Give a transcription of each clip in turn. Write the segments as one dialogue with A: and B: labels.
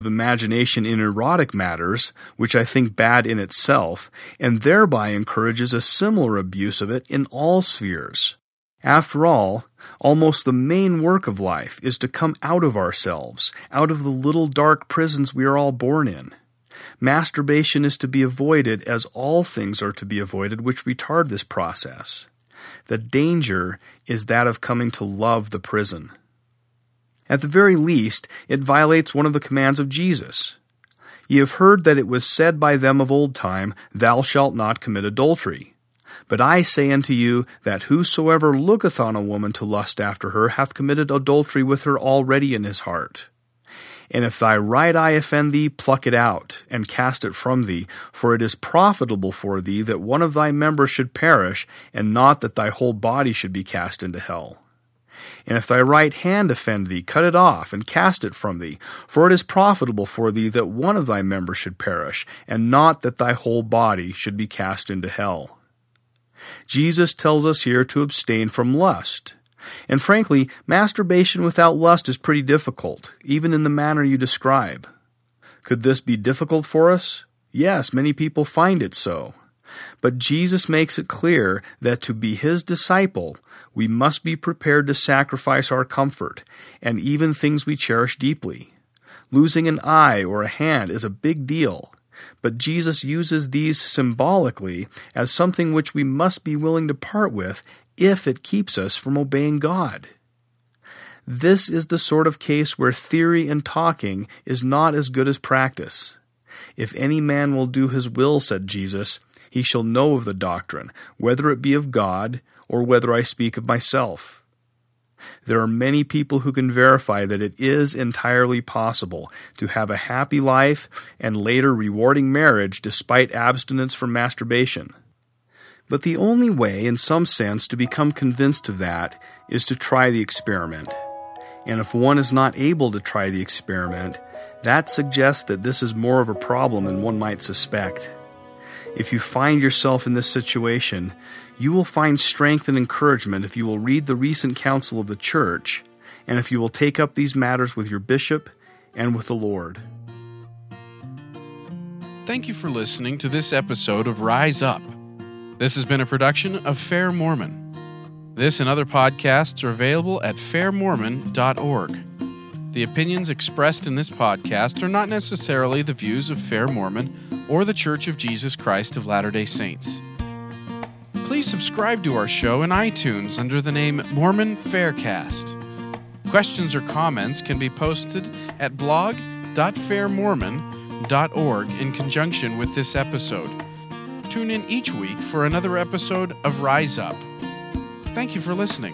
A: imagination in erotic matters, which I think bad in itself, and thereby encourages a similar abuse of it in all spheres. After all, almost the main work of life is to come out of ourselves, out of the little dark prisons we are all born in. Masturbation is to be avoided as all things are to be avoided which retard this process. The danger is that of coming to love the prison. At the very least, it violates one of the commands of Jesus. Ye have heard that it was said by them of old time, Thou shalt not commit adultery. But I say unto you, that whosoever looketh on a woman to lust after her hath committed adultery with her already in his heart. And if thy right eye offend thee, pluck it out, and cast it from thee, for it is profitable for thee that one of thy members should perish, and not that thy whole body should be cast into hell. And if thy right hand offend thee, cut it off, and cast it from thee, for it is profitable for thee that one of thy members should perish, and not that thy whole body should be cast into hell. Jesus tells us here to abstain from lust. And frankly, masturbation without lust is pretty difficult, even in the manner you describe. Could this be difficult for us? Yes, many people find it so. But Jesus makes it clear that to be his disciple, we must be prepared to sacrifice our comfort, and even things we cherish deeply. Losing an eye or a hand is a big deal, but Jesus uses these symbolically as something which we must be willing to part with if it keeps us from obeying God. This is the sort of case where theory and talking is not as good as practice. If any man will do his will, said Jesus, he shall know of the doctrine, whether it be of God or whether I speak of myself. There are many people who can verify that it is entirely possible to have a happy life and later rewarding marriage despite abstinence from masturbation. But the only way, in some sense, to become convinced of that is to try the experiment. And if one is not able to try the experiment, that suggests that this is more of a problem than one might suspect. If you find yourself in this situation, you will find strength and encouragement if you will read the recent council of the church, and if you will take up these matters with your bishop and with the Lord.
B: Thank you for listening to this episode of Rise Up. This has been a production of Fair Mormon. This and other podcasts are available at fairmormon.org. The opinions expressed in this podcast are not necessarily the views of Fair Mormon or the Church of Jesus Christ of Latter-day Saints. Please subscribe to our show in iTunes under the name Mormon Faircast. Questions or comments can be posted at blog.fairmormon.org in conjunction with this episode. Tune in each week for another episode of Rise Up. Thank you for listening.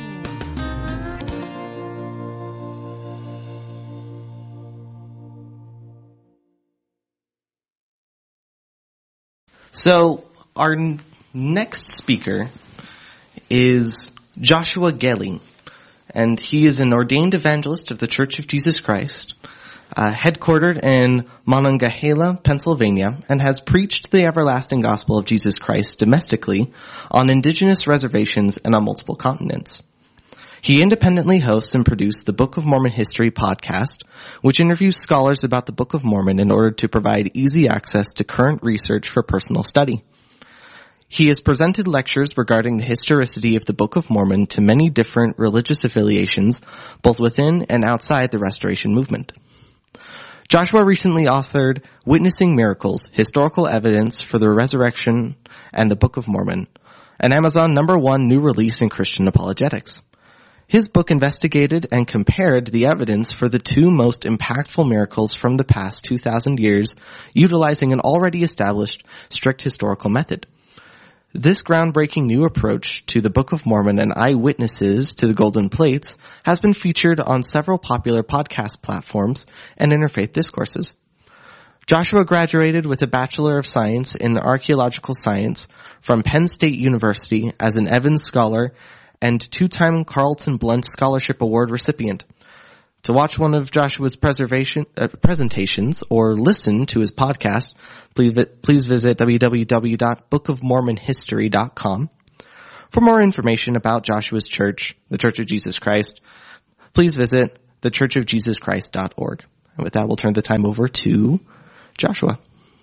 C: So, our next speaker is Joshua Gelly, and he is an ordained evangelist of the Church of Jesus Christ, headquartered in Monongahela, Pennsylvania, and has preached the everlasting gospel of Jesus Christ domestically on indigenous reservations and on multiple continents. He independently hosts and produced the Book of Mormon History podcast, which interviews scholars about the Book of Mormon in order to provide easy access to current research for personal study. He has presented lectures regarding the historicity of the Book of Mormon to many different religious affiliations, both within and outside the Restoration movement. Joshua recently authored Witnessing Miracles, Historical Evidence for the Resurrection and the Book of Mormon, an Amazon #1 new release in Christian apologetics. His book investigated and compared the evidence for the two most impactful miracles from the past 2,000 years, utilizing an already established strict historical method. This groundbreaking new approach to the Book of Mormon and eyewitnesses to the Golden Plates has been featured on several popular podcast platforms and interfaith discourses. Joshua graduated with a Bachelor of Science in Archaeological Science from Penn State University as an Evans Scholar and two-time Carlton Blunt Scholarship Award recipient. To watch one of Joshua's presentations or listen to his podcast, please visit www.bookofmormonhistory.com. For more information about Joshua's church, the Church of Jesus Christ, please visit thechurchofjesuschrist.org. And with that, we'll turn the time over to Joshua.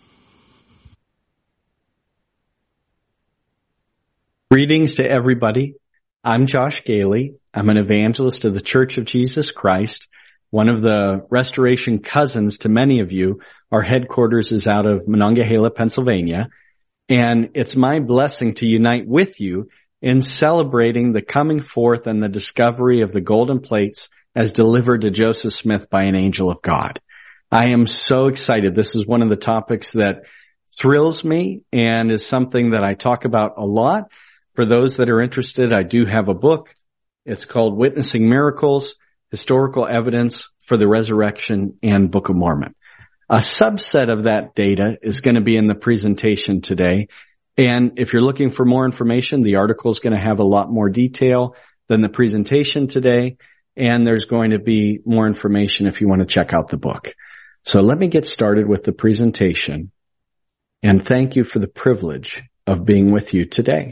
D: Greetings to everybody. I'm Josh Gailey. I'm an evangelist of the Church of Jesus Christ, one of the Restoration cousins to many of you. Our headquarters is out of Monongahela, Pennsylvania, and it's my blessing to unite with you in celebrating the coming forth and the discovery of the golden plates as delivered to Joseph Smith by an angel of God. I am so excited. This is one of the topics that thrills me and is something that I talk about a lot. For those that are interested, I do have a book. It's called Witnessing Miracles, Historical Evidence for the Resurrection and Book of Mormon. A subset of that data is going to be in the presentation today. And if you're looking for more information, the article is going to have a lot more detail than the presentation today. And there's going to be more information if you want to check out the book. So let me get started with the presentation. And thank you for the privilege of being with you today.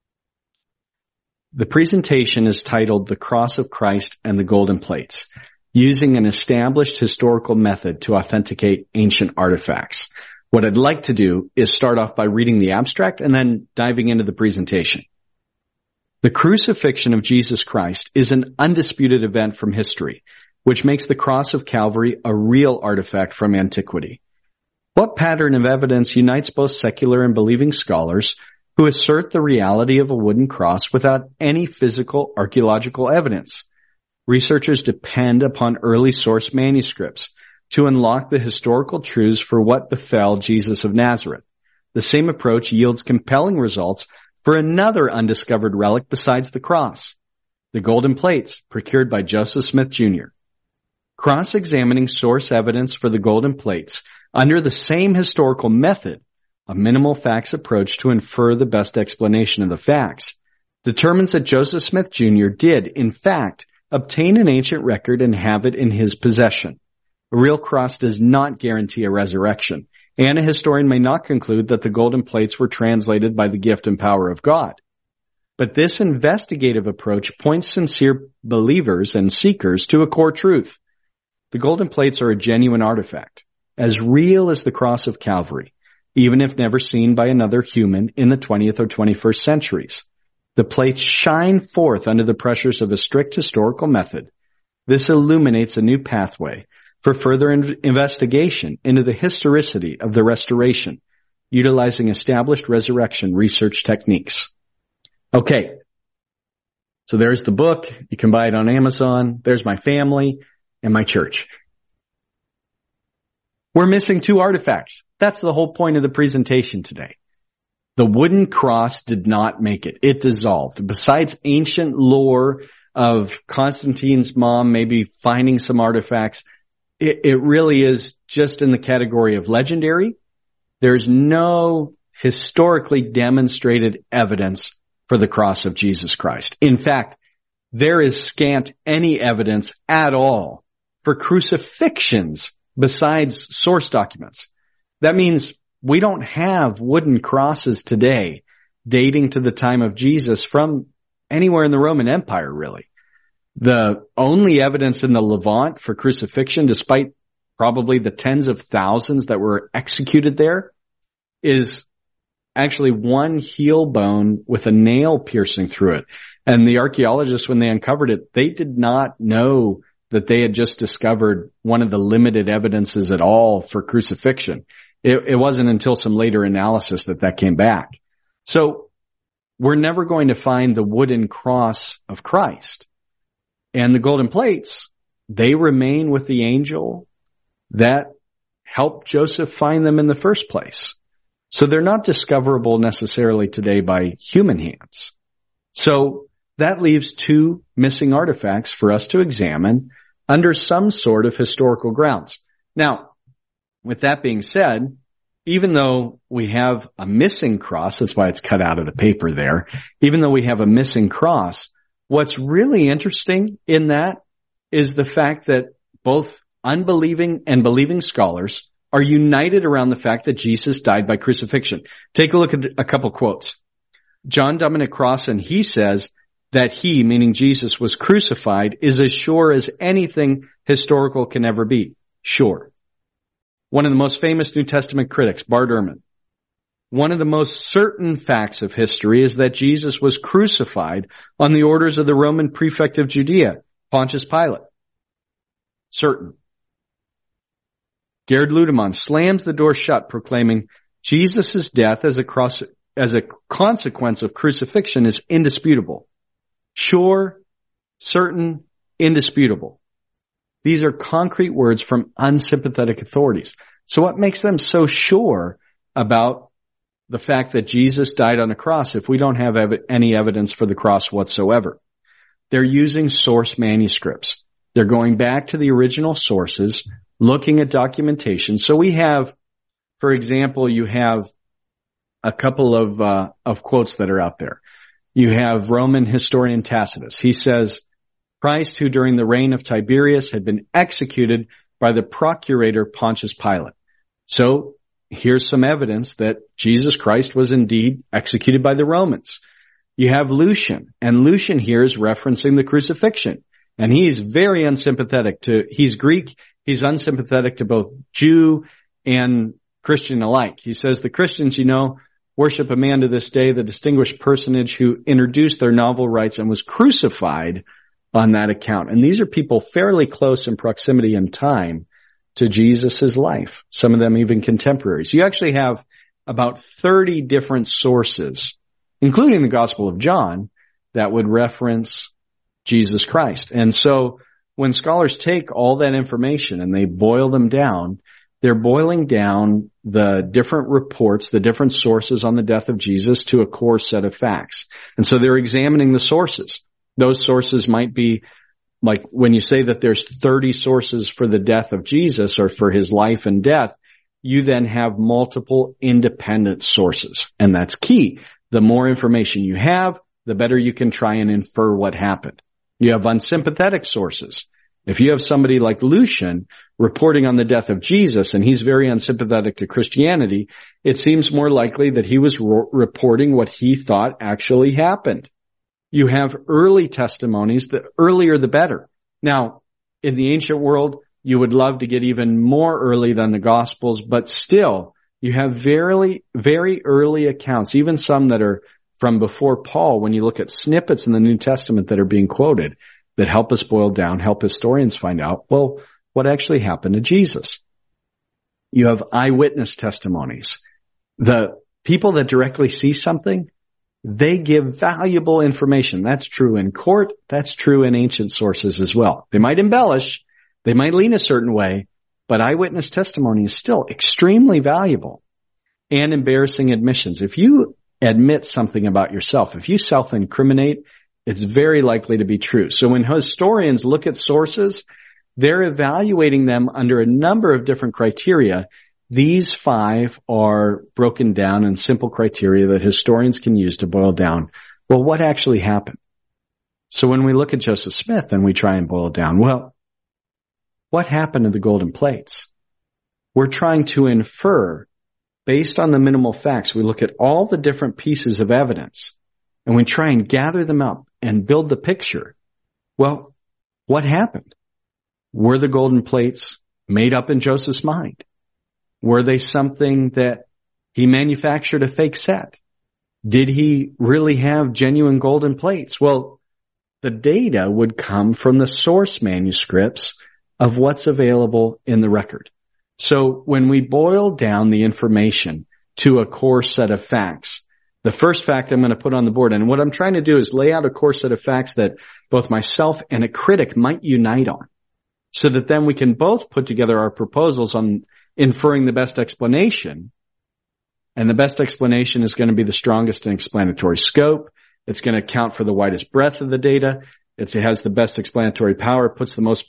D: The presentation is titled The Cross of Christ and the Golden Plates, using an established historical method to authenticate ancient artifacts. What I'd like to do is start off by reading the abstract and then diving into the presentation. The crucifixion of Jesus Christ is an undisputed event from history, which makes the cross of Calvary a real artifact from antiquity. What pattern of evidence unites both secular and believing scholars who assert the reality of a wooden cross without any physical archaeological evidence? Researchers depend upon early source manuscripts to unlock the historical truths for what befell Jesus of Nazareth. The same approach yields compelling results for another undiscovered relic besides the cross, the golden plates procured by Joseph Smith Jr. Cross-examining source evidence for the golden plates under the same historical method, a minimal facts approach to infer the best explanation of the facts, determines that Joseph Smith Jr. did, in fact, obtain an ancient record and have it in his possession. A real cross does not guarantee a resurrection, and a historian may not conclude that the golden plates were translated by the gift and power of God. But this investigative approach points sincere believers and seekers to a core truth. The golden plates are a genuine artifact, as real as the cross of Calvary, even if never seen by another human in the 20th or 21st centuries. The plates shine forth under the pressures of a strict historical method. This illuminates a new pathway for further investigation into the historicity of the restoration, utilizing established resurrection research techniques. Okay, so there's the book. You can buy it on Amazon. There's my family and my church. We're missing two artifacts. That's the whole point of the presentation today. The wooden cross did not make it. It dissolved. Besides ancient lore of Constantine's mom maybe finding some artifacts, it really is just in the category of legendary. There's no historically demonstrated evidence for the cross of Jesus Christ. In fact, there is scant any evidence at all for crucifixions besides source documents. That means we don't have wooden crosses today dating to the time of Jesus from anywhere in the Roman Empire, really. The only evidence in the Levant for crucifixion, despite probably the tens of thousands that were executed there, is actually one heel bone with a nail piercing through it. And the archaeologists, when they uncovered it, they did not know that they had just discovered one of the limited evidences at all for crucifixion. It wasn't until some later analysis that came back. So we're never going to find the wooden cross of Christ. And the golden plates, they remain with the angel that helped Joseph find them in the first place. So they're not discoverable necessarily today by human hands. So that leaves two missing artifacts for us to examine under some sort of historical grounds. Now, with that being said, even though we have a missing cross, that's why it's cut out of the paper there, even though we have a missing cross, what's really interesting in that is the fact that both unbelieving and believing scholars are united around the fact that Jesus died by crucifixion. Take a look at a couple quotes. John Dominic Crossan, he says that he, meaning Jesus, was crucified is as sure as anything historical can ever be. Sure. One of the most famous New Testament critics, Bart Ehrman. One of the most certain facts of history is that Jesus was crucified on the orders of the Roman prefect of Judea, Pontius Pilate. Certain. Gerhard Ludemann slams the door shut, proclaiming Jesus' death as a consequence of crucifixion is indisputable. Sure, certain, indisputable. These are concrete words from unsympathetic authorities. So what makes them so sure about the fact that Jesus died on a cross if we don't have any evidence for the cross whatsoever? They're using source manuscripts. They're going back to the original sources, looking at documentation. So we have, for example, you have a couple of quotes that are out there. You have Roman historian Tacitus. He says, Christ, who during the reign of Tiberius had been executed by the procurator Pontius Pilate. So here's some evidence that Jesus Christ was indeed executed by the Romans. You have Lucian, and Lucian here is referencing the crucifixion. And he's very unsympathetic he's Greek, he's unsympathetic to both Jew and Christian alike. He says the Christians, worship a man to this day, the distinguished personage who introduced their novel rites and was crucified on that account. And these are people fairly close in proximity and time to Jesus' life. Some of them even contemporaries. You actually have about 30 different sources, including the Gospel of John, that would reference Jesus Christ. And so when scholars take all that information and they boil them down, they're boiling down the different reports, the different sources on the death of Jesus to a core set of facts. And so they're examining the sources. Those sources might be like when you say that there's 30 sources for the death of Jesus or for his life and death, you then have multiple independent sources. And that's key. The more information you have, the better you can try and infer what happened. You have unsympathetic sources. If you have somebody like Lucian reporting on the death of Jesus and he's very unsympathetic to Christianity, it seems more likely that he was reporting what he thought actually happened. You have early testimonies, the earlier the better. Now, in the ancient world, you would love to get even more early than the Gospels, but still, you have very, very early accounts, even some that are from before Paul, when you look at snippets in the New Testament that are being quoted, that help us boil down, help historians find out, well, what actually happened to Jesus. You have eyewitness testimonies. The people that directly see something, they give valuable information. That's true in court. That's true in ancient sources as well. They might embellish. They might lean a certain way, but eyewitness testimony is still extremely valuable. And embarrassing admissions. If you admit something about yourself, if you self-incriminate, it's very likely to be true. So when historians look at sources, they're evaluating them under a number of different criteria. These 5 are broken down in simple criteria that historians can use to boil down, well, what actually happened? So when we look at Joseph Smith and we try and boil down, well, what happened to the golden plates? We're trying to infer, based on the minimal facts, we look at all the different pieces of evidence and we try and gather them up and build the picture. Well, what happened? Were the golden plates made up in Joseph's mind? Were they something that he manufactured a fake set? Did he really have genuine golden plates? Well, the data would come from the source manuscripts of what's available in the record. So when we boil down the information to a core set of facts, the first fact I'm going to put on the board, and what I'm trying to do is lay out a core set of facts that both myself and a critic might unite on, so that then we can both put together our proposals on inferring the best explanation. And the best explanation is going to be the strongest in explanatory scope. It's going to account for the widest breadth of the data. It has the best explanatory power, puts the most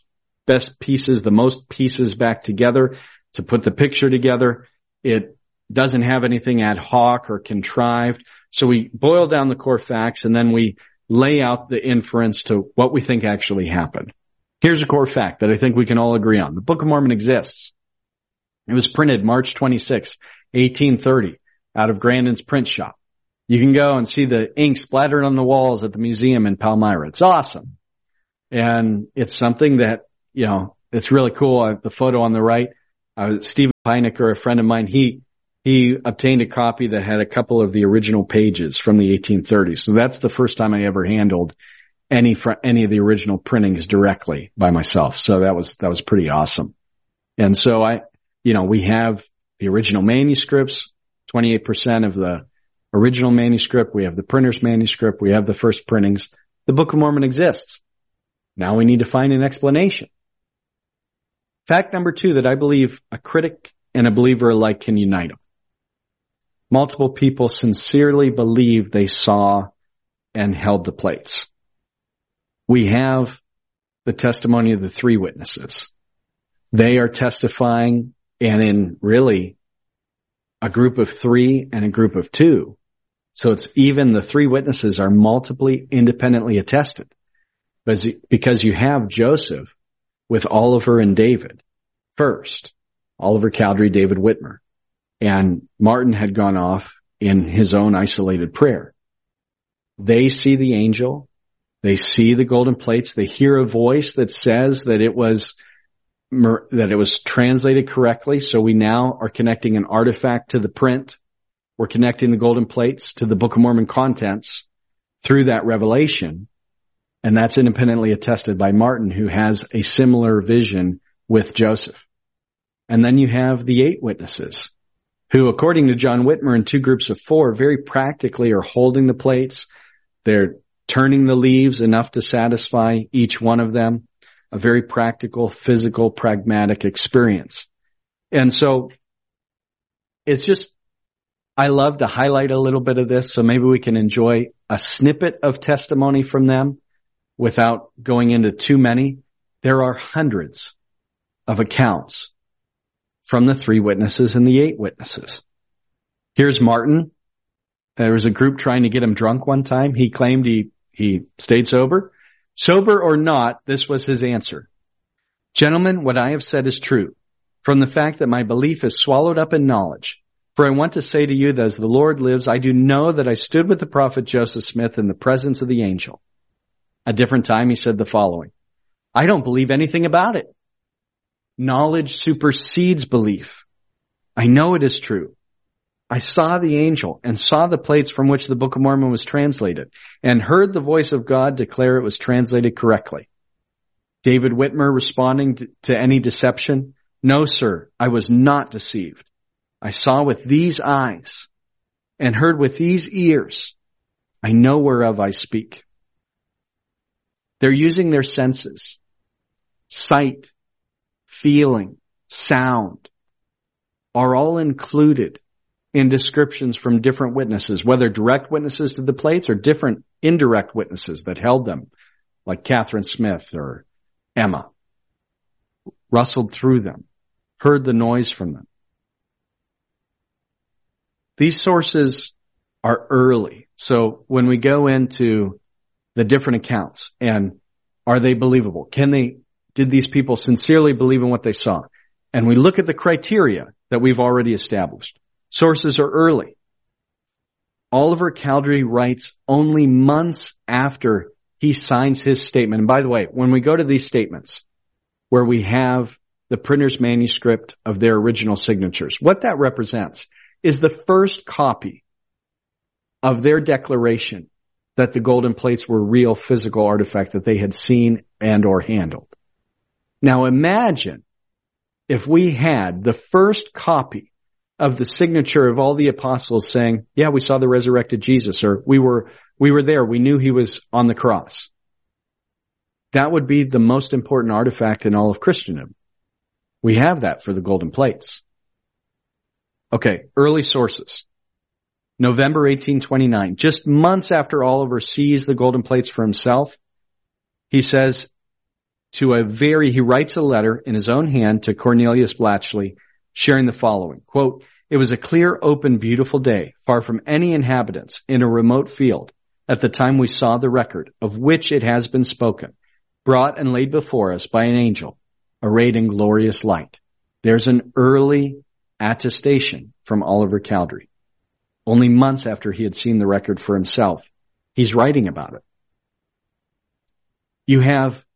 D: pieces back together to put the picture together. It doesn't have anything ad hoc or contrived. So we boil down the core facts and then we lay out the inference to what we think actually happened. Here's a core fact that I think we can all agree on. The Book of Mormon exists. It was printed March 26, 1830 out of Grandin's print shop. You can go and see the ink splattered on the walls at the museum in Palmyra. It's awesome. And it's something that, it's really cool. The photo on the right, Stephen Peinecker, a friend of mine, he obtained a copy that had a couple of the original pages from the 1830s. So that's the first time I ever handled any of the original printings directly by myself. So that was pretty awesome. And so we have the original manuscripts, 28% of the original manuscript. We have the printer's manuscript. We have the first printings. The Book of Mormon exists. Now we need to find an explanation. Fact number 2 that I believe a critic and a believer alike can unite on. Multiple people sincerely believe they saw and held the plates. We have the testimony of the 3 witnesses. They are testifying, and in really a group of 3 and a group of 2. So it's even the 3 witnesses are multiply independently attested. Because you have Joseph with Oliver and David first. Oliver Cowdery, David Whitmer. And Martin had gone off in his own isolated prayer. They see the angel. They see the golden plates. They hear a voice that says that it was translated correctly. So we now are connecting an artifact to the print. We're connecting the golden plates to the Book of Mormon contents through that revelation. And that's independently attested by Martin, who has a similar vision with Joseph. And then you have the 8 witnesses who, according to John Whitmer, in 2 groups of 4, very practically are holding the plates. They're turning the leaves enough to satisfy each one of them. A very practical, physical, pragmatic experience. And so it's just, I love to highlight a little bit of this, so maybe we can enjoy a snippet of testimony from them without going into too many. There are hundreds of accounts from the 3 witnesses and the 8 witnesses. Here's Martin. There was a group trying to get him drunk one time. He claimed he stayed sober. Sober or not, this was his answer. Gentlemen, what I have said is true, from the fact that my belief is swallowed up in knowledge. For I want to say to you that as the Lord lives, I do know that I stood with the prophet Joseph Smith in the presence of the angel. A different time he said the following: I don't believe anything about it. Knowledge supersedes belief. I know it is true. I saw the angel and saw the plates from which the Book of Mormon was translated and heard the voice of God declare it was translated correctly. David Whitmer responding to any deception: No, sir, I was not deceived. I saw with these eyes and heard with these ears. I know whereof I speak. They're using their senses. Sight, feeling, sound are all included in descriptions from different witnesses, whether direct witnesses to the plates or different indirect witnesses that held them, like Catherine Smith or Emma, rustled through them, heard the noise from them. These sources are early. So when we go into the different accounts, and are they believable? Did these people sincerely believe in what they saw? And we look at the criteria that we've already established. Sources are early. Oliver Cowdery writes only months after he signs his statement. And by the way, when we go to these statements where we have the printer's manuscript of their original signatures, what that represents is the first copy of their declaration that the golden plates were real physical artifact that they had seen and or handled. Now imagine if we had the first copy of the signature of all the apostles saying, yeah, we saw the resurrected Jesus, or we were there, we knew he was on the cross. That would be the most important artifact in all of Christendom. We have that for the golden plates. Okay, early sources. November 1829, just months after Oliver sees the golden plates for himself, he says he writes a letter in his own hand to Cornelius Blatchley, sharing the following, quote, "It was a clear, open, beautiful day, far from any inhabitants, in a remote field, at the time we saw the record, of which it has been spoken, brought and laid before us by an angel, arrayed in glorious light." There's an early attestation from Oliver Cowdery. Only months after he had seen the record for himself, he's writing about it. You have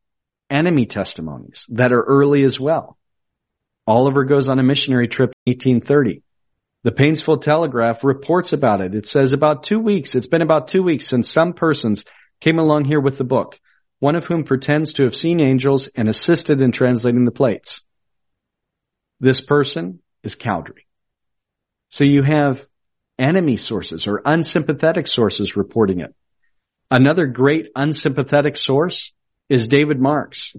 D: enemy testimonies that are early as well. Oliver goes on a missionary trip in 1830. The Painesville Telegraph reports about it. It says it's been about 2 weeks since some persons came along here with the book, one of whom pretends to have seen angels and assisted in translating the plates. This person is Cowdery. So you have enemy sources or unsympathetic sources reporting it. Another great unsympathetic source is David Marks.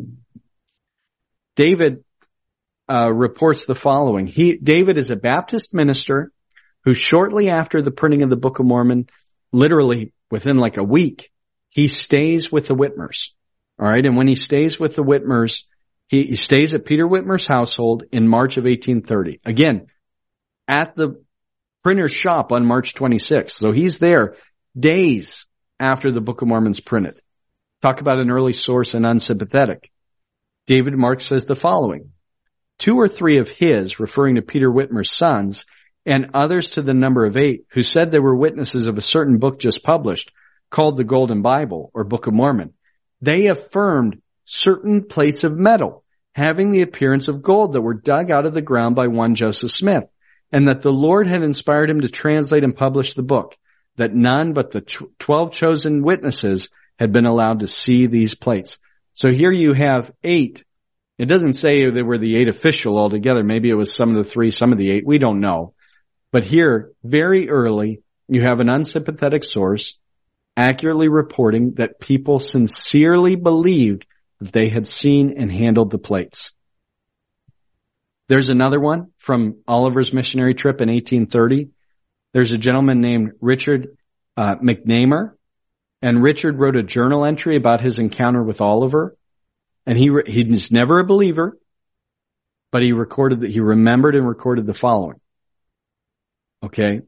D: David reports the following. David is a Baptist minister who shortly after the printing of the Book of Mormon, literally within like a week, he stays with the Whitmers. All right. And when he stays with the Whitmers, he stays at Peter Whitmer's household in March of 1830. Again, at the printer's shop on March 26th. So he's there days after the Book of Mormon's printed. Talk about an early source and unsympathetic. David Marks says the following. 2 or 3 of his, referring to Peter Whitmer's sons, and others to the number of 8, who said they were witnesses of a certain book just published, called the Golden Bible, or Book of Mormon. They affirmed certain plates of metal, having the appearance of gold, that were dug out of the ground by one Joseph Smith, and that the Lord had inspired him to translate and publish the book, that none but the 12 chosen witnesses had been allowed to see these plates. So here you have 8. It doesn't say they were the 8 official altogether. Maybe it was some of the 3, some of the 8. We don't know. But here, very early, you have an unsympathetic source accurately reporting that people sincerely believed that they had seen and handled the plates. There's another one from Oliver's missionary trip in 1830. There's a gentleman named Richard McNamer, and Richard wrote a journal entry about his encounter with Oliver. And he was never a believer, but he remembered and recorded the following. Okay.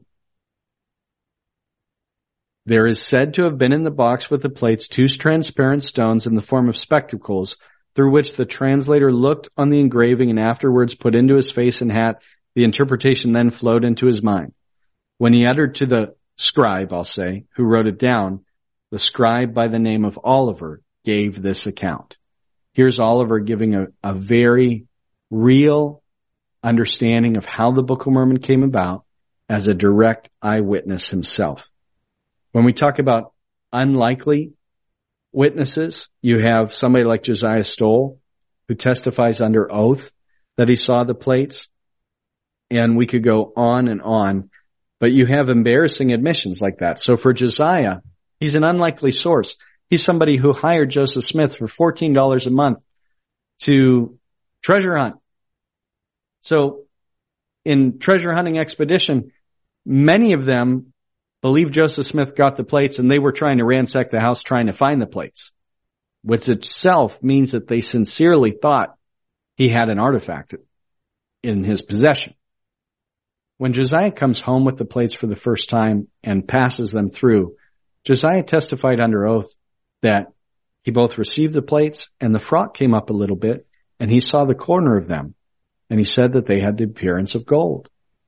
D: There is said to have been in the box with the plates 2 transparent stones in the form of spectacles, through which the translator looked on the engraving and afterwards put into his face and hat. The interpretation then flowed into his mind. When he uttered to the scribe, I'll say, who wrote it down, the scribe by the name of Oliver gave this account. Here's Oliver giving a very real understanding of how the Book of Mormon came about as a direct eyewitness himself. When we talk about unlikely witnesses, you have somebody like Josiah Stoll, who testifies under oath that he saw the plates. And we could go on, but you have embarrassing admissions like that. So for Josiah, he's an unlikely source. He's somebody who hired Joseph Smith for $14 a month to treasure hunt. So in treasure hunting expedition, many of them believed Joseph Smith got the plates and they were trying to ransack the house trying to find the plates, which itself means that they sincerely thought he had an artifact in his possession. When Josiah comes home with the plates for the first time and passes them through, Josiah testified under oath that he both received the plates and the frock came up a little bit and he saw the corner of them and he said that they had the appearance of gold.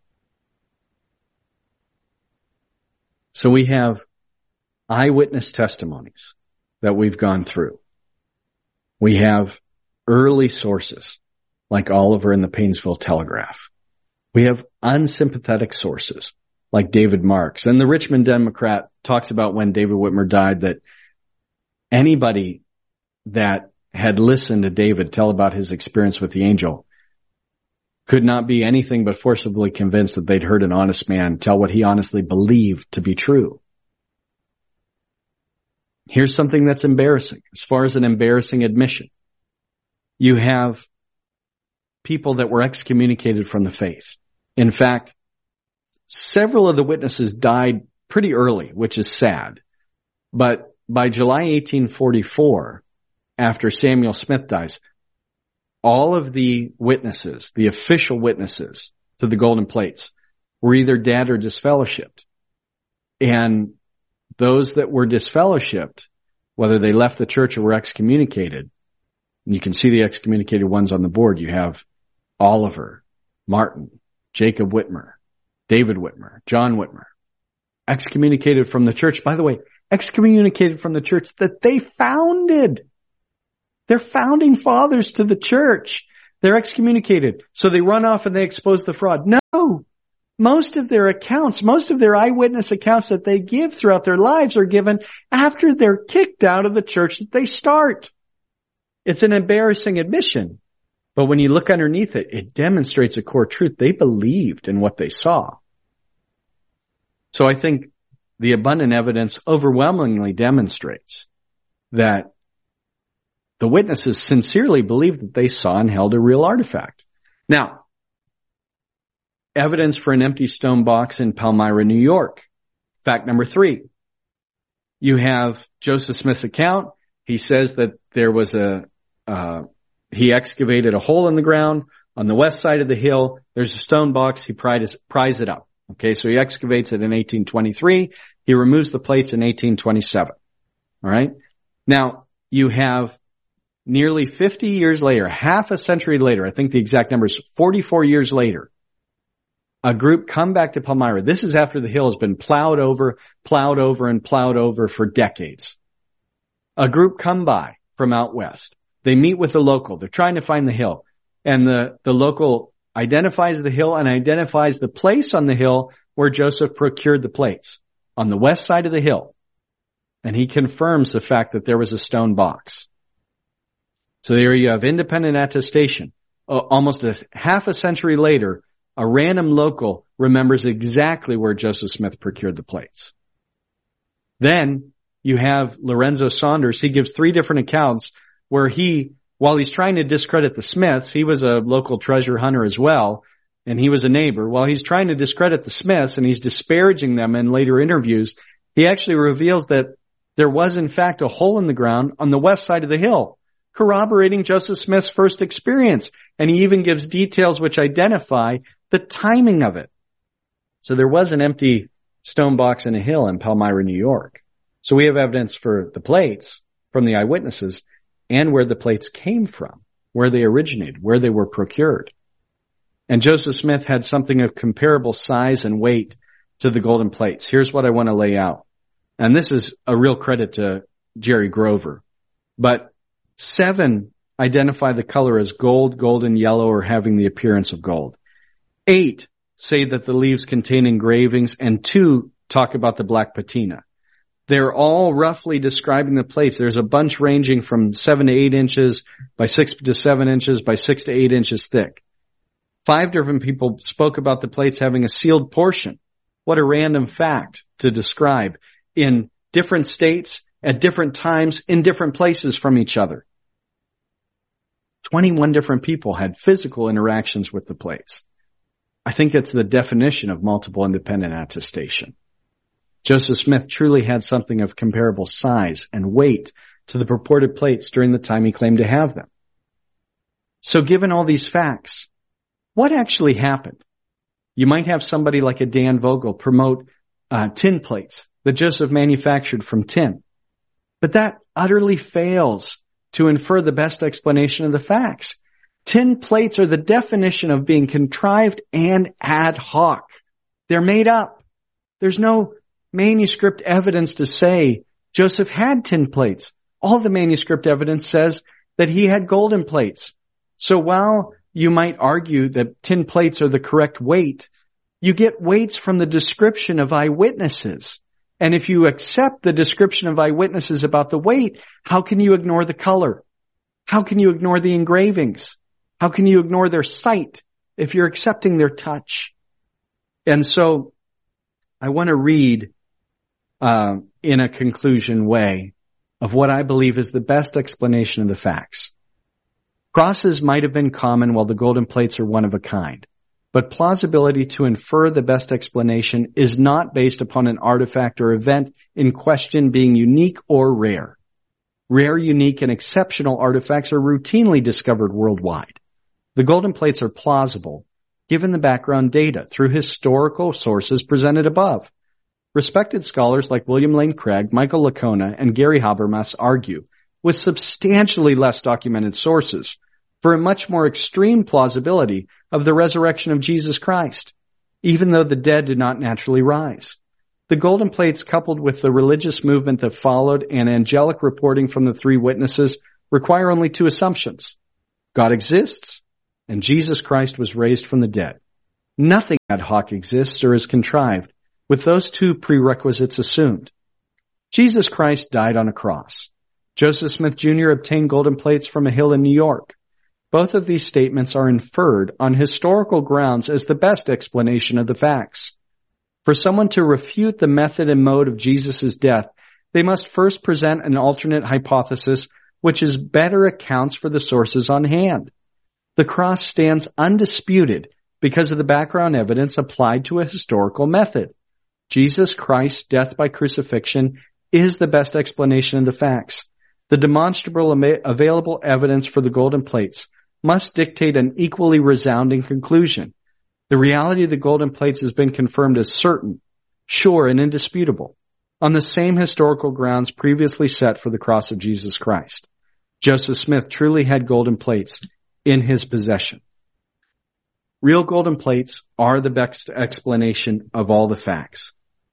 D: So we have eyewitness testimonies that we've gone through. We have early sources like Oliver and the Painesville Telegraph. We have unsympathetic sources like David Marks. And the Richmond Democrat talks about when David Whitmer died that anybody that had listened to David tell about his experience with the angel could not be anything but forcibly convinced that they'd heard an honest man tell what he honestly believed to be true. Here's something that's embarrassing. As far as an embarrassing admission, you have people that were excommunicated from the faith. In fact, several of the witnesses died pretty early, which is sad. But by July 1844, after Samuel Smith dies, all of the witnesses, the official witnesses to the golden plates, were either dead or disfellowshipped. And those that were disfellowshipped, whether they left the church or were excommunicated, and you can see the excommunicated ones on the board. You have Oliver, Martin, Jacob Whitmer, David Whitmer, John Whitmer, excommunicated from the church. By the way, excommunicated from the church that they founded. They're founding fathers to the church. They're excommunicated. So they run off and they expose the fraud. No. Most of their accounts, most of their eyewitness accounts that they give throughout their lives are given after they're kicked out of the church that they start. It's an embarrassing admission. But when you look underneath it, it demonstrates a core truth. They believed in what they saw. So I think the abundant evidence overwhelmingly demonstrates that the witnesses sincerely believed that they saw and held a real artifact. Now, evidence for an empty stone box in Palmyra, New York. Fact number 3. You have Joseph Smith's account. He says that there was he excavated a hole in the ground on the west side of the hill. There's a stone box. He pries it up. Okay, so he excavates it in 1823. He removes the plates in 1827. All right. Now, you have nearly 50 years later, half a century later, I think the exact number is 44 years later, a group come back to Palmyra. This is after the hill has been plowed over, and plowed over for decades. A group come by from out west. They meet with the local. They're trying to find the hill. And the local identifies the hill and identifies the place on the hill where Joseph procured the plates, on the west side of the hill. And he confirms the fact that there was a stone box. So there you have independent attestation. Almost half a century later, a random local remembers exactly where Joseph Smith procured the plates. Then you have Lorenzo Saunders. He gives 3 different accounts where while he's trying to discredit the Smiths, he was a local treasure hunter as well, and he was a neighbor. While he's trying to discredit the Smiths and he's disparaging them in later interviews, he actually reveals that there was in fact a hole in the ground on the west side of the hill, corroborating Joseph Smith's first experience. And he even gives details which identify the timing of it. So there was an empty stone box in a hill in Palmyra, New York. So we have evidence for the plates from the eyewitnesses and where the plates came from, where they originated, where they were procured. And Joseph Smith had something of comparable size and weight to the golden plates. Here's what I want to lay out. And this is a real credit to Jerry Grover. But 7 identify the color as gold, golden, yellow, or having the appearance of gold. 8 say that the leaves contain engravings, and 2 talk about the black patina. They're all roughly describing the plates. There's a bunch ranging from 7 to 8 inches by 6 to 7 inches by 6 to 8 inches thick. 5 different people spoke about the plates having a sealed portion. What a random fact to describe in different states, at different times, in different places from each other. 21 different people had physical interactions with the plates. I think that's the definition of multiple independent attestation. Joseph Smith truly had something of comparable size and weight to the purported plates during the time he claimed to have them. So given all these facts, what actually happened? You might have somebody like a Dan Vogel promote tin plates that Joseph manufactured from tin. But that utterly fails to infer the best explanation of the facts. Tin plates are the definition of being contrived and ad hoc. They're made up. There's no manuscript evidence to say Joseph had tin plates. All the manuscript evidence says that he had golden plates. So while you might argue that tin plates are the correct weight, you get weights from the description of eyewitnesses. And if you accept the description of eyewitnesses about the weight, how can you ignore the color? How can you ignore the engravings? How can you ignore their sight if you're accepting their touch? And so I want to read in a conclusion way of what I believe is the best explanation of the facts. Crosses might have been common while the golden plates are one of a kind. But plausibility to infer the best explanation is not based upon an artifact or event in question being unique or rare. Rare, unique, and exceptional artifacts are routinely discovered worldwide. The golden plates are plausible, given the background data through historical sources presented above. Respected scholars like William Lane Craig, Michael Licona, and Gary Habermas argue, with substantially less documented sources, for a much more extreme plausibility of the resurrection of Jesus Christ, even though the dead did not naturally rise. The golden plates, coupled with the religious movement that followed and angelic reporting from the 3 witnesses, require only two assumptions. God exists, and Jesus Christ was raised from the dead. Nothing ad hoc exists or is contrived, with those two prerequisites assumed. Jesus Christ died on a cross. Joseph Smith Jr. obtained golden plates from a hill in New York. Both of these statements are inferred on historical grounds as the best explanation of the facts. For someone to refute the method and mode of Jesus' death, they must first present an alternate hypothesis which is better accounts for the sources on hand. The cross stands undisputed because of the background evidence applied to a historical method. Jesus Christ's death by crucifixion is the best explanation of the facts. The demonstrable available evidence for the golden plates must dictate an equally resounding conclusion. The reality of the golden plates has been confirmed as certain, sure, and indisputable on the same historical grounds previously set for the cross of Jesus Christ. Joseph Smith truly had golden plates in his possession. Real golden plates are the best explanation of all the facts.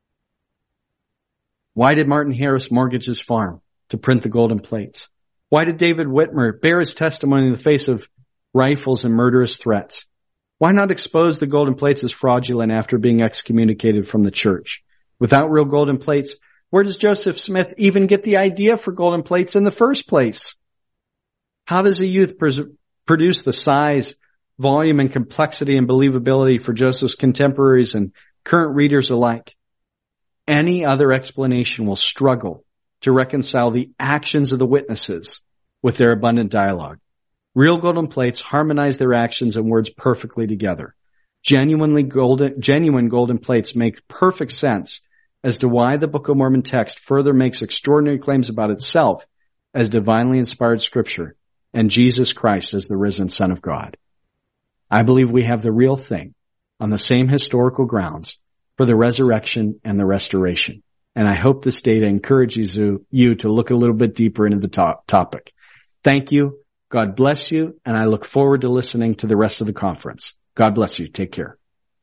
D: Why did Martin Harris mortgage his farm to print the golden plates? Why did David Whitmer bear his testimony in the face of rifles and murderous threats? Why not expose the golden plates as fraudulent after being excommunicated from the church? Without real golden plates, where does Joseph Smith even get the idea for golden plates in the first place? How does a youth produce the size, volume, and complexity and believability for Joseph's contemporaries and current readers alike? Any other explanation will struggle to reconcile the actions of the witnesses with their abundant dialogue. Real golden plates harmonize their actions and words perfectly together. Genuine golden plates make perfect sense as to why the Book of Mormon text further makes extraordinary claims about itself as divinely inspired scripture and Jesus Christ as the risen Son of God. I believe we have the real thing on the same historical grounds for the resurrection and the restoration. And I hope this data encourages you to look a little bit deeper into the topic. Thank you. God bless you. And I look forward to listening to the rest of the conference. God bless you. Take care.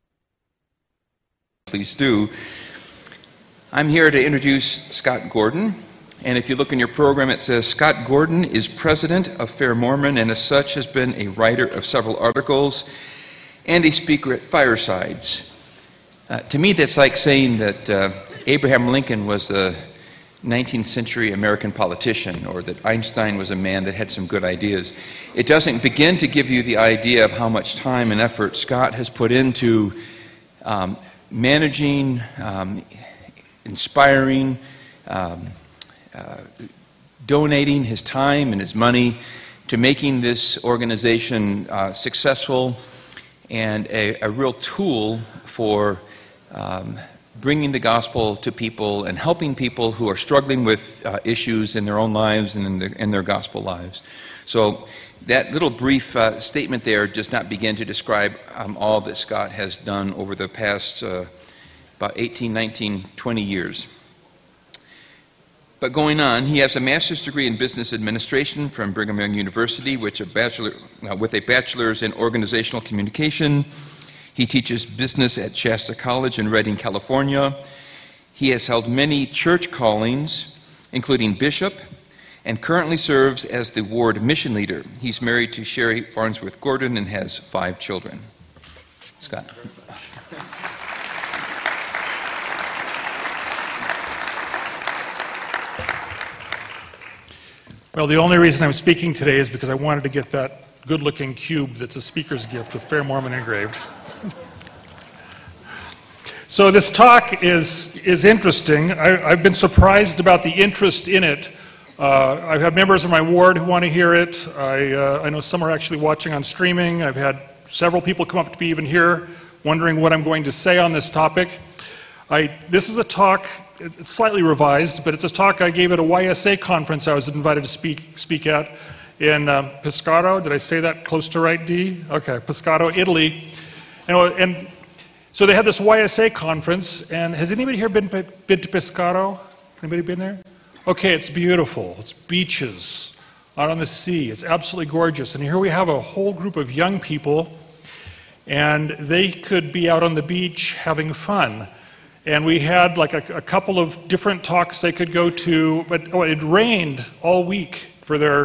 E: Please do. I'm here to introduce Scott Gordon. And if you look in your program, it says Scott Gordon is president of Fair Mormon and as such has been a writer of several articles and a speaker at firesides. To me, that's like saying that Abraham Lincoln was a 19th century American politician or that Einstein was a man that had some good ideas. It doesn't begin to give you the idea of how much time and effort Scott has put into managing, inspiring, donating his time and his money to making this organization successful and a real tool for bringing the gospel to people and helping people who are struggling with issues in their own lives and in their gospel lives. So that little brief statement there does not begin to describe all that Scott has done over the past about 18, 19, 20 years. But going on, he has a master's degree in business administration from Brigham Young University, with a bachelor's in organizational communication. He teaches business at Shasta College in Redding, California. He has held many church callings, including bishop, and currently serves as the ward mission leader. He's married to Sherry Farnsworth Gordon and has 5 children. Scott.
F: Well, the only reason I'm speaking today is because I wanted to get that good-looking cube that's a speaker's gift with Fair Mormon engraved. So this talk is interesting. I've been surprised about the interest in it. I have members of my ward who want to hear it. I know some are actually watching on streaming. I've had several people come up to me even here wondering what I'm going to say on this topic. This is a talk, it's slightly revised, but it's a talk I gave at a YSA conference I was invited to speak at in Pescara. Did I say that close to right, Dee? Okay, Pescara, Italy. And so they had this YSA conference, and has anybody here been to Pescara? Anybody been there? Okay, it's beautiful. It's beaches out on the sea. It's absolutely gorgeous. And here we have a whole group of young people, and they could be out on the beach having fun. And we had like a couple of different talks they could go to, but it rained all week for their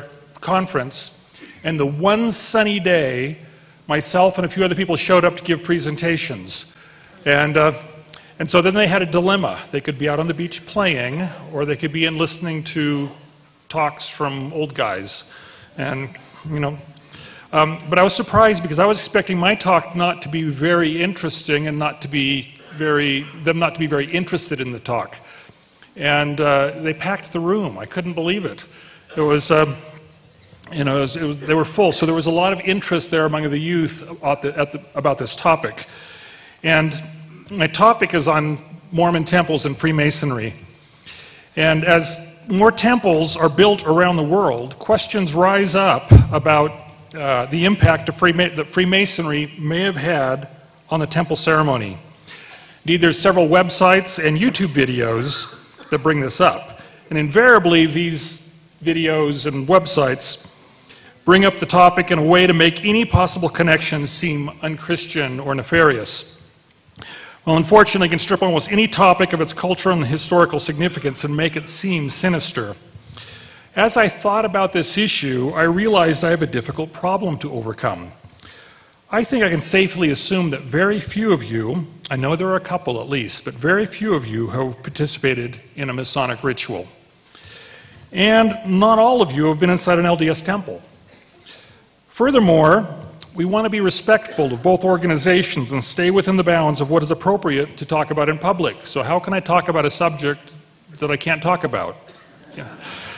F: conference, and the one sunny day, myself and a few other people showed up to give presentations. And so then they had a dilemma. They could be out on the beach playing, or they could be in listening to talks from old guys. And, but I was surprised because I was expecting my talk not to be very interesting and them not to be very interested in the talk. And they packed the room. I couldn't believe it. It was, they were full. So there was a lot of interest there among the youth about this topic. And my topic is on Mormon temples and Freemasonry. And as more temples are built around the world, questions rise up about the impact that Freemasonry may have had on the temple ceremony. Indeed, there's several websites and YouTube videos that bring this up. And invariably, these videos and websites bring up the topic in a way to make any possible connection seem unchristian or nefarious. Well, unfortunately, it can strip almost any topic of its cultural and historical significance and make it seem sinister. As I thought about this issue, I realized I have a difficult problem to overcome. I think I can safely assume that very few of you, I know there are a couple at least, but very few of you have participated in a Masonic ritual. And not all of you have been inside an LDS temple. Furthermore, we want to be respectful of both organizations and stay within the bounds of what is appropriate to talk about in public. So how can I talk about a subject that I can't talk about? Yeah.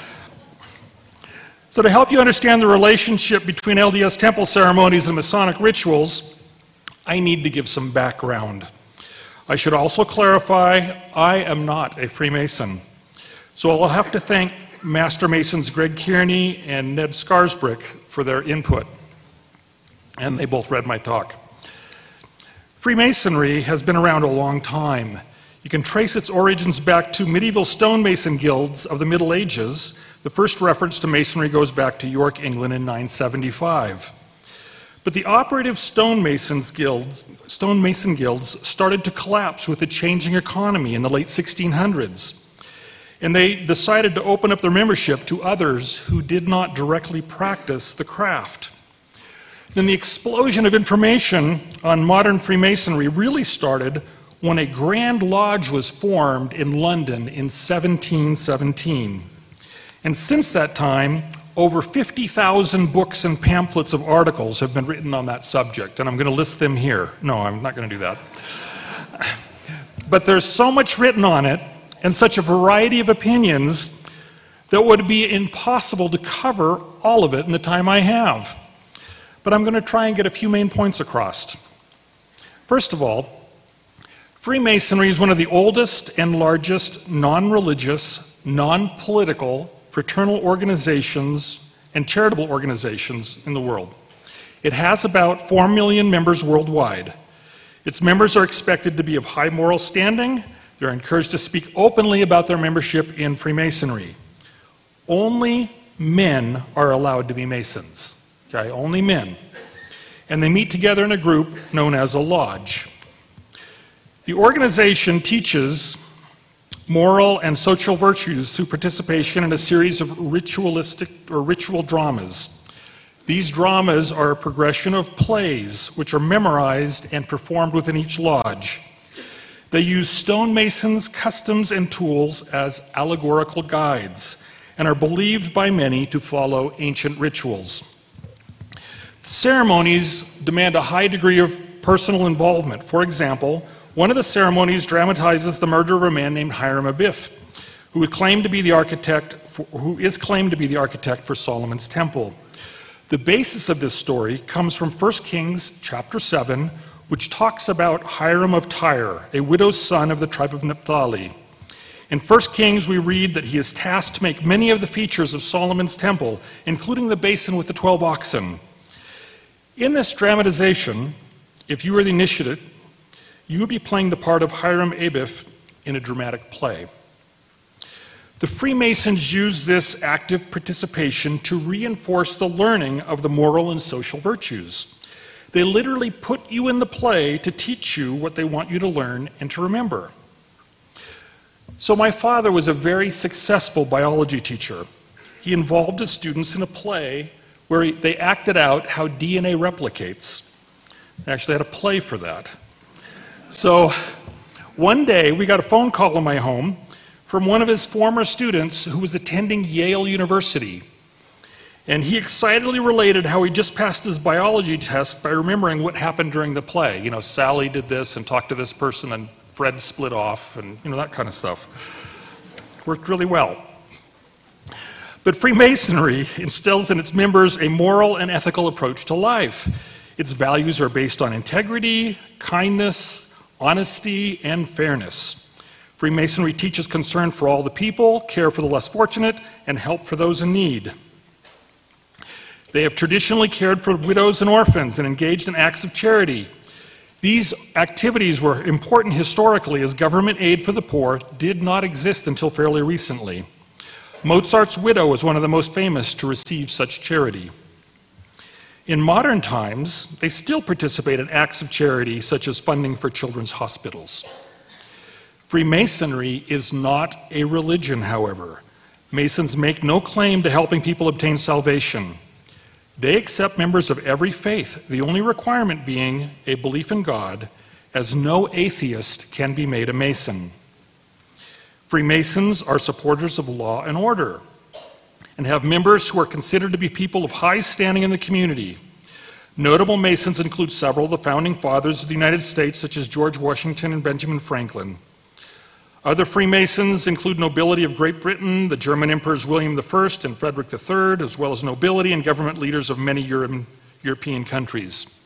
F: So to help you understand the relationship between LDS temple ceremonies and Masonic rituals, I need to give some background. I should also clarify, I am not a Freemason. So I'll have to thank Master Masons Greg Kearney and Ned Scarsbrick for their input. And they both read my talk. Freemasonry has been around a long time. You can trace its origins back to medieval stonemason guilds of the Middle Ages. The first reference to Masonry goes back to York, England in 975. But the operative stonemason guilds started to collapse with the changing economy in the late 1600s. And they decided to open up their membership to others who did not directly practice the craft. Then the explosion of information on modern Freemasonry really started when a Grand Lodge was formed in London in 1717. And since that time, over 50,000 books and pamphlets of articles have been written on that subject, and I'm going to list them here. No, I'm not going to do that. But there's so much written on it, and such a variety of opinions, that it would be impossible to cover all of it in the time I have. But I'm going to try and get a few main points across. First of all, Freemasonry is one of the oldest and largest non-religious, non-political fraternal organizations and charitable organizations in the world. It has about 4 million members worldwide. Its members are expected to be of high moral standing. They're encouraged to speak openly about their membership in Freemasonry. Only men are allowed to be Masons. Okay, only men. And they meet together in a group known as a lodge. The organization teaches moral and social virtues through participation in a series of ritual dramas. These dramas are a progression of plays which are memorized and performed within each lodge. They use stonemasons' customs and tools as allegorical guides and are believed by many to follow ancient rituals. The ceremonies demand a high degree of personal involvement. For example, one of the ceremonies dramatizes the murder of a man named Hiram Abiff, who is claimed to be the architect for Solomon's temple. The basis of this story comes from 1 Kings chapter 7, which talks about Hiram of Tyre, a widow's son of the tribe of Naphtali. In 1 Kings, we read that he is tasked to make many of the features of Solomon's temple, including the basin with the 12 oxen. In this dramatization, if you were the initiate, you would be playing the part of Hiram Abiff in a dramatic play. The Freemasons use this active participation to reinforce the learning of the moral and social virtues. They literally put you in the play to teach you what they want you to learn and to remember. So my father was a very successful biology teacher. he involved his students in a play where they acted out how DNA replicates. They actually had a play for that. So one day we got a phone call in my home from one of his former students who was attending Yale University. And he excitedly related how he just passed his biology test by remembering what happened during the play. You know, Sally did this and talked to this person and Fred split off and, you know, that kind of stuff. Worked really well. But Freemasonry instills in its members a moral and ethical approach to life. Its values are based on integrity, kindness, honesty, and fairness. Freemasonry teaches concern for all the people, care for the less fortunate, and help for those in need. They have traditionally cared for widows and orphans and engaged in acts of charity. These activities were important historically, as government aid for the poor did not exist until fairly recently. Mozart's widow was one of the most famous to receive such charity. In modern times, they still participate in acts of charity, such as funding for children's hospitals. Freemasonry is not a religion, however. Masons make no claim to helping people obtain salvation. They accept members of every faith, the only requirement being a belief in God, as no atheist can be made a Mason. Freemasons are supporters of law and order and have members who are considered to be people of high standing in the community. Notable Masons include several of the founding fathers of the United States, such as George Washington and Benjamin Franklin. Other Freemasons include nobility of Great Britain, the German emperors William I and Frederick III, as well as nobility and government leaders of many European countries.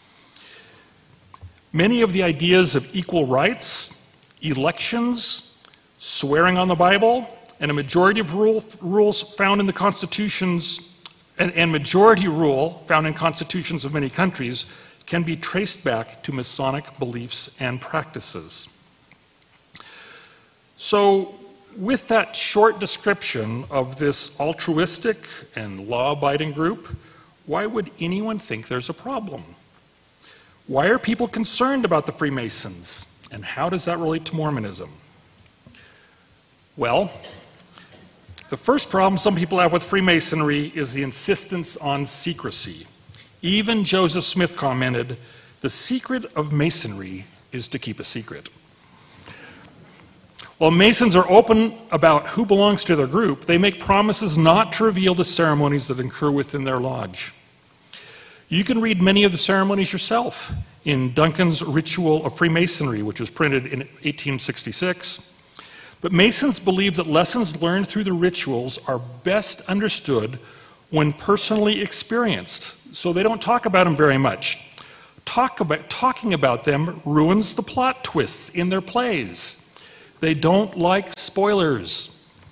F: Many of the ideas of equal rights, elections, swearing on the Bible, and a majority of rules found in the constitutions, and majority rule found in constitutions of many countries can be traced back to Masonic beliefs and practices. So, with that short description of this altruistic and law-abiding group, why would anyone think there's a problem? Why are people concerned about the Freemasons, and how does that relate to Mormonism? Well, the first problem some people have with Freemasonry is the insistence on secrecy. Even Joseph Smith commented, "The secret of Masonry is to keep a secret." While Masons are open about who belongs to their group, they make promises not to reveal the ceremonies that occur within their lodge. You can read many of the ceremonies yourself in Duncan's Ritual of Freemasonry, which was printed in 1866. But Masons believe that lessons learned through the rituals are best understood when personally experienced, so they don't talk about them very much. Talking about them ruins the plot twists in their plays. They don't like spoilers.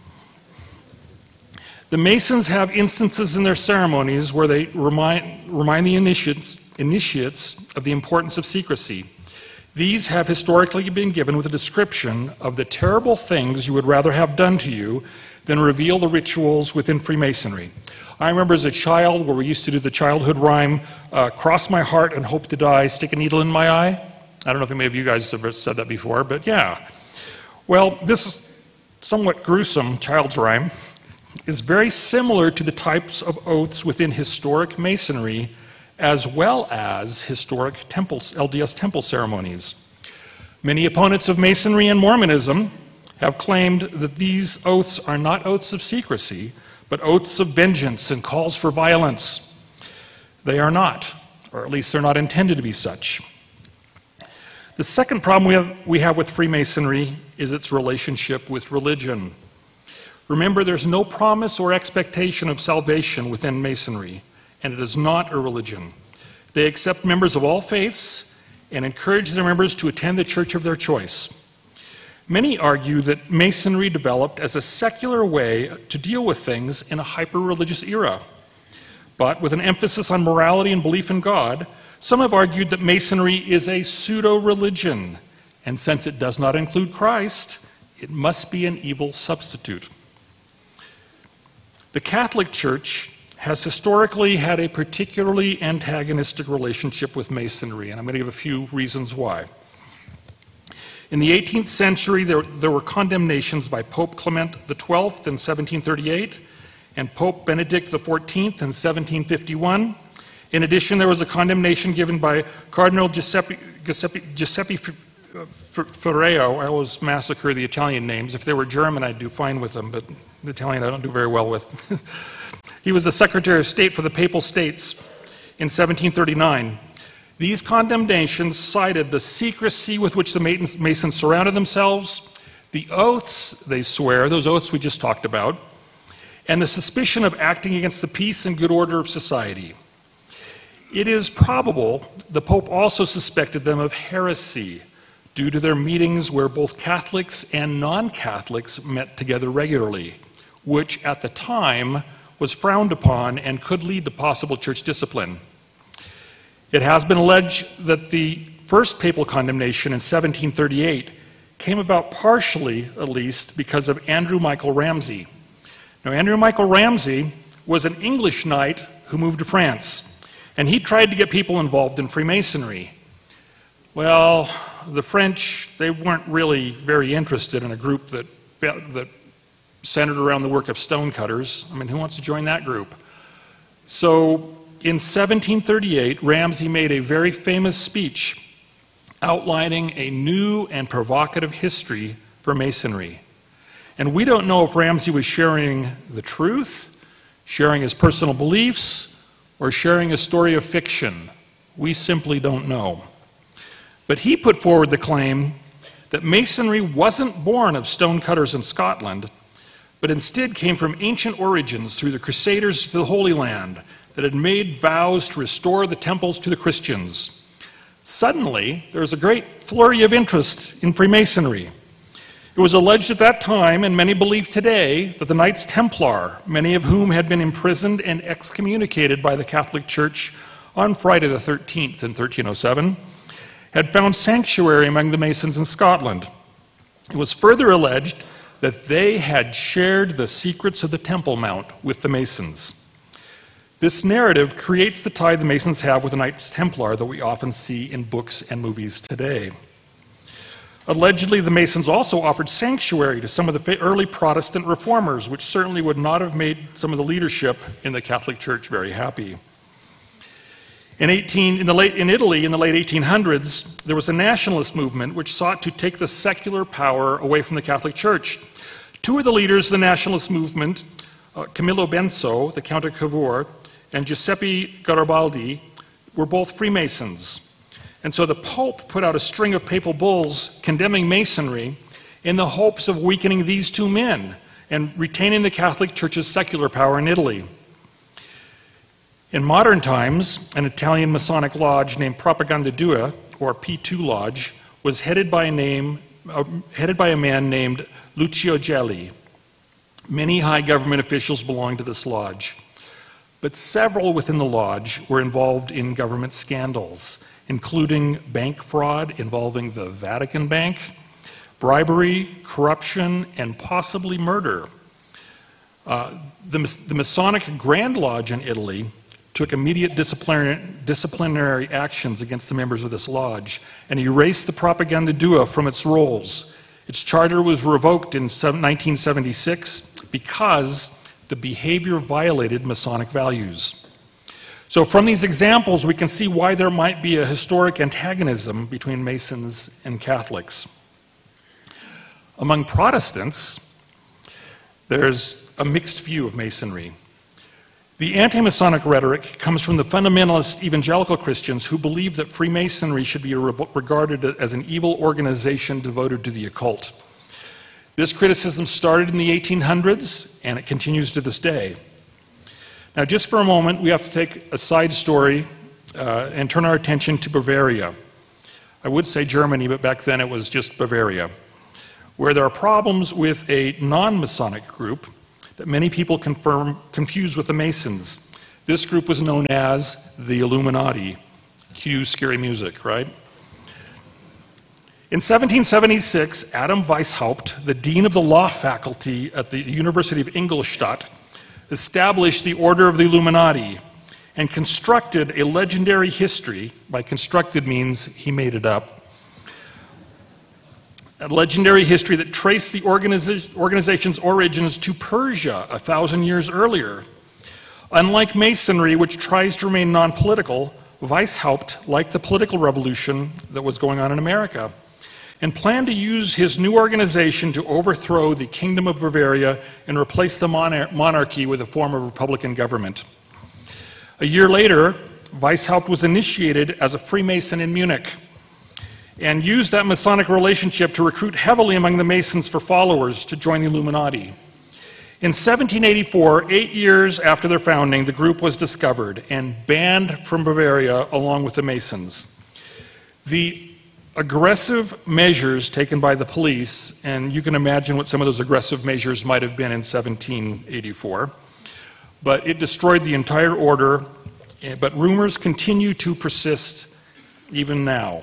F: The Masons have instances in their ceremonies where they remind the initiates of the importance of secrecy. These have historically been given with a description of the terrible things you would rather have done to you than reveal the rituals within Freemasonry. I remember as a child where we used to do the childhood rhyme, cross my heart and hope to die, stick a needle in my eye. I don't know if any of you guys have ever said that before, but yeah. Well, this somewhat gruesome child's rhyme is very similar to the types of oaths within historic Masonry as well as historic temples, LDS temple ceremonies. Many opponents of Masonry and Mormonism have claimed that these oaths are not oaths of secrecy, but oaths of vengeance and calls for violence. They are not, or at least they're not intended to be such. The second problem we have with Freemasonry is its relationship with religion. Remember, there's no promise or expectation of salvation within Masonry, and it is not a religion. They accept members of all faiths and encourage their members to attend the church of their choice. Many argue that Masonry developed as a secular way to deal with things in a hyper-religious era. But with an emphasis on morality and belief in God, some have argued that Masonry is a pseudo-religion, and since it does not include Christ, it must be an evil substitute. The Catholic Church has historically had a particularly antagonistic relationship with Masonry, and I'm going to give a few reasons why. In the 18th century, there were condemnations by Pope Clement XII in 1738 and Pope Benedict XIV in 1751. In addition, there was a condemnation given by Cardinal Giuseppe Ferreo. I always massacre the Italian names. If they were German, I'd do fine with them, but the Italian I don't do very well with. He was the Secretary of State for the Papal States in 1739. These condemnations cited the secrecy with which the Masons surrounded themselves, the oaths they swear, those oaths we just talked about, and the suspicion of acting against the peace and good order of society. It is probable the Pope also suspected them of heresy due to their meetings where both Catholics and non-Catholics met together regularly, which at the time was frowned upon and could lead to possible church discipline. It has been alleged that the first papal condemnation in 1738 came about partially, at least, because of Andrew Michael Ramsay. Now, Andrew Michael Ramsay was an English knight who moved to France, and he tried to get people involved in Freemasonry. Well, the French, they weren't really very interested in a group that centered around the work of stonecutters. I mean, who wants to join that group? So, in 1738, Ramsay made a very famous speech outlining a new and provocative history for Masonry. And we don't know if Ramsay was sharing the truth, sharing his personal beliefs, or sharing a story of fiction. We simply don't know. But he put forward the claim that Masonry wasn't born of stonecutters in Scotland, but instead came from ancient origins through the Crusaders to the Holy Land that had made vows to restore the temples to the Christians. Suddenly, there was a great flurry of interest in Freemasonry. It was alleged at that time, and many believe today, that the Knights Templar, many of whom had been imprisoned and excommunicated by the Catholic Church on Friday the 13th in 1307, had found sanctuary among the Masons in Scotland. It was further alleged that they had shared the secrets of the Temple Mount with the Masons. This narrative creates the tie the Masons have with the Knights Templar that we often see in books and movies today. Allegedly, the Masons also offered sanctuary to some of the early Protestant reformers, which certainly would not have made some of the leadership in the Catholic Church very happy. In Italy, in the late 1800s, there was a nationalist movement which sought to take the secular power away from the Catholic Church. Two of the leaders of the nationalist movement, Camillo Benso, the Count of Cavour, and Giuseppe Garibaldi, were both Freemasons. And so the Pope put out a string of papal bulls condemning Masonry in the hopes of weakening these two men and retaining the Catholic Church's secular power in Italy. In modern times, an Italian Masonic lodge named Propaganda Due, or P2 Lodge, was headed by a man named Lucio Gelli. Many high government officials belonged to this lodge, but several within the lodge were involved in government scandals, including bank fraud involving the Vatican Bank, bribery, corruption, and possibly murder. The Masonic Grand Lodge in Italy took immediate disciplinary actions against the members of this lodge and erased the Propaganda Due from its rolls. Its charter was revoked in 1976 because the behavior violated Masonic values. So from these examples, we can see why there might be a historic antagonism between Masons and Catholics. Among Protestants, there's a mixed view of Masonry. The anti-Masonic rhetoric comes from the fundamentalist evangelical Christians who believe that Freemasonry should be regarded as an evil organization devoted to the occult. This criticism started in the 1800s, and it continues to this day. Now, just for a moment, we have to take a side story and turn our attention to Bavaria. I would say Germany, but back then it was just Bavaria, where there are problems with a non-Masonic group that many people confuse with the Masons. This group was known as the Illuminati. Cue scary music, right? In 1776, Adam Weishaupt, the dean of the law faculty at the University of Ingolstadt, established the Order of the Illuminati and constructed a legendary history. By constructed means he made it up. a legendary history that traced the organization's origins to Persia 1,000 years earlier. Unlike Masonry, which tries to remain non-political, Weishaupt liked the political revolution that was going on in America and planned to use his new organization to overthrow the Kingdom of Bavaria and replace the monarchy with a form of republican government. A year later, Weishaupt was initiated as a Freemason in Munich and used that Masonic relationship to recruit heavily among the Masons for followers to join the Illuminati. In 1784, 8 years after their founding, the group was discovered and banned from Bavaria along with the Masons. The aggressive measures taken by the police, and you can imagine what some of those aggressive measures might have been in 1784, but it destroyed the entire order, but rumors continue to persist even now.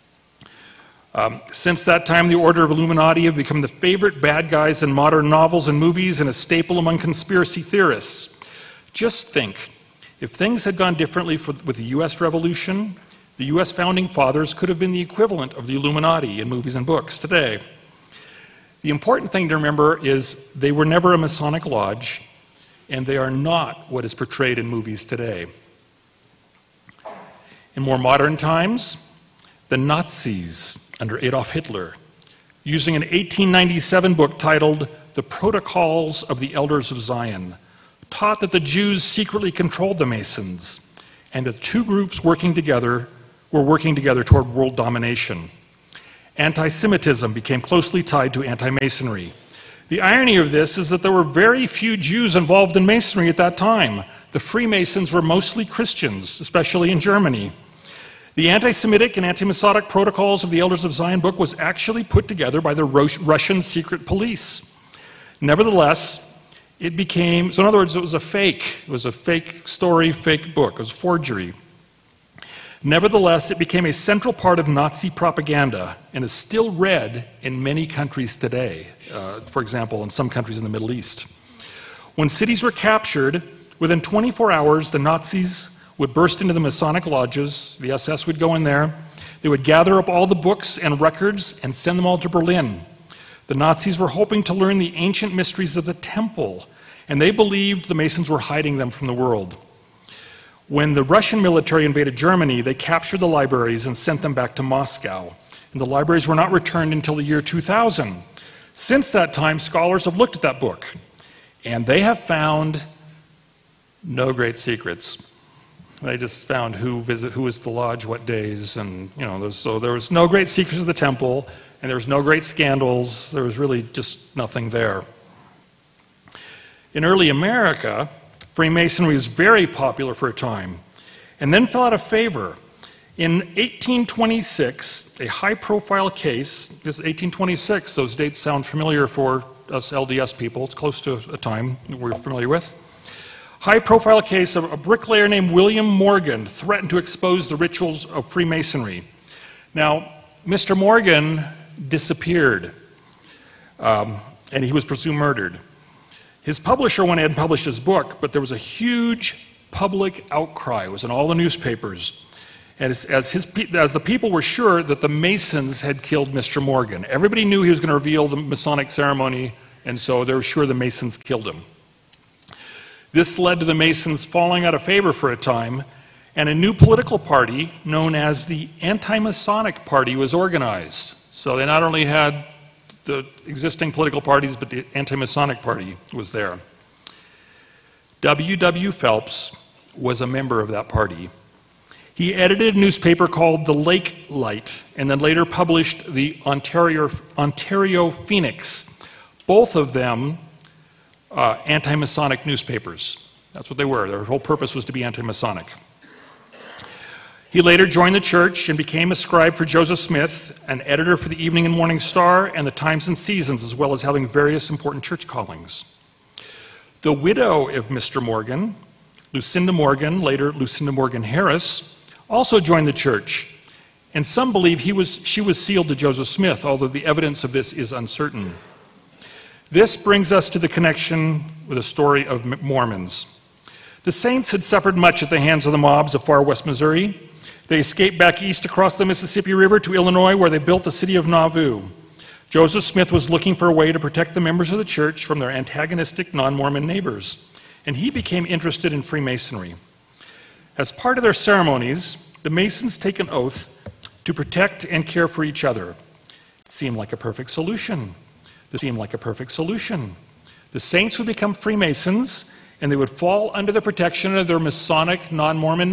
F: Since that time, the Order of Illuminati have become the favorite bad guys in modern novels and movies and a staple among conspiracy theorists. Just think, if things had gone differently with the U.S. Revolution, the U.S. Founding Fathers could have been the equivalent of the Illuminati in movies and books today. The important thing to remember is they were never a Masonic lodge, and they are not what is portrayed in movies today. In more modern times, the Nazis under Adolf Hitler, using an 1897 book titled The Protocols of the Elders of Zion, taught that the Jews secretly controlled the Masons and that two groups were working together toward world domination. Anti-Semitism became closely tied to anti-Masonry. The irony of this is that there were very few Jews involved in Masonry at that time. The Freemasons were mostly Christians, especially in Germany. The anti-Semitic and anti-Masonic Protocols of the Elders of Zion book was actually put together by the Russian secret police. Nevertheless, it became, so in other words, it was a fake. It was a fake story, fake book. It was forgery. Nevertheless, it became a central part of Nazi propaganda and is still read in many countries today. For example, in some countries in the Middle East. When cities were captured, within 24 hours, the Nazis would burst into the Masonic lodges, the SS would go in there, they would gather up all the books and records and send them all to Berlin. The Nazis were hoping to learn the ancient mysteries of the temple, and they believed the Masons were hiding them from the world. When the Russian military invaded Germany, they captured the libraries and sent them back to Moscow, and the libraries were not returned until the year 2000. Since that time, scholars have looked at that book, and they have found no great secrets. They just found who was the lodge, what days, and so there was no great secrets of the temple, and there was no great scandals. There was really just nothing there. In early America, Freemasonry was very popular for a time, and then fell out of favor. In 1826, a high-profile case, this is 1826, those dates sound familiar for us LDS people, it's close to a time that we're familiar with. High-profile case of a bricklayer named William Morgan threatened to expose the rituals of Freemasonry. Now, Mr. Morgan disappeared, and he was presumed murdered. His publisher went ahead and published his book, but there was a huge public outcry. It was in all the newspapers. And as the people were sure that the Masons had killed Mr. Morgan. Everybody knew he was going to reveal the Masonic ceremony, and so they were sure the Masons killed him. This led to the Masons falling out of favor for a time, and a new political party known as the Anti-Masonic Party was organized. So they not only had the existing political parties, but the Anti-Masonic Party was there. W.W. Phelps was a member of that party. He edited a newspaper called The Lake Light, and then later published the Ontario Phoenix, both of them anti-Masonic newspapers. That's what they were. Their whole purpose was to be anti-Masonic. He later joined the church and became a scribe for Joseph Smith, an editor for the Evening and Morning Star and the Times and Seasons, as well as having various important church callings. The widow of Mr. Morgan, Lucinda Morgan, later Lucinda Morgan Harris, also joined the church, and some believe she was sealed to Joseph Smith, although the evidence of this is uncertain. This brings us to the connection with the story of Mormons. The Saints had suffered much at the hands of the mobs of far west Missouri. They escaped back east across the Mississippi River to Illinois, where they built the city of Nauvoo. Joseph Smith was looking for a way to protect the members of the church from their antagonistic non-Mormon neighbors, and he became interested in Freemasonry. As part of their ceremonies, the Masons take an oath to protect and care for each other. It seemed like a perfect solution. The saints would become Freemasons, and they would fall under the protection of their Masonic non-Mormon